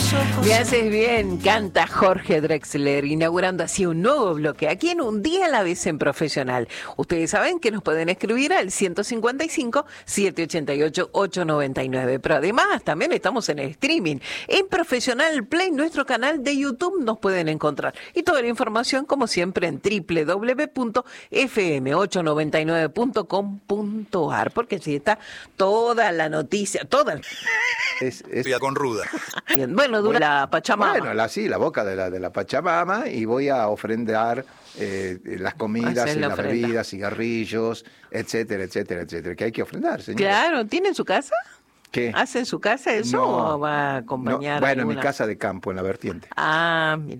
Me haces bien, canta Jorge Drexler, inaugurando así un nuevo bloque aquí en Un Día a la Vez en Profesional. Ustedes saben que nos pueden escribir al 155-788-899, pero además también estamos en el streaming. En Profesional Play, nuestro canal de YouTube, nos pueden encontrar. Y toda la información, como siempre, en www.fm899.com.ar, porque si está toda la noticia, toda... Es con ruda. Bien, bueno, dura la Pachamama. Bueno, la boca de la Pachamama, y voy a ofrendar las comidas, Hacer la las ofrenda. bebidas, cigarrillos, etcétera, etcétera, etcétera, que hay que ofrendar, señor. Claro, ¿tiene en su casa? ¿Qué? ¿Hace en su casa eso No, o va a acompañar no, bueno, en mi alguna? casa de campo, en la vertiente. Ah, mira.